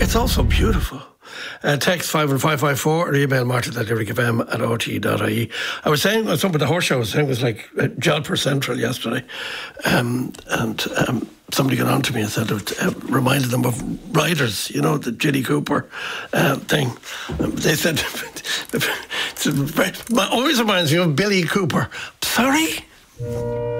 It's also beautiful. Text 51554 or email martin@lyricfm@rt.ie. I was saying, something with the horse show, I was saying it was like Jalper Central yesterday. And somebody got on to me and said it reminded them of Riders, you know, the Ginny Cooper thing. They said, it always reminds me of Billy Cooper. Sorry?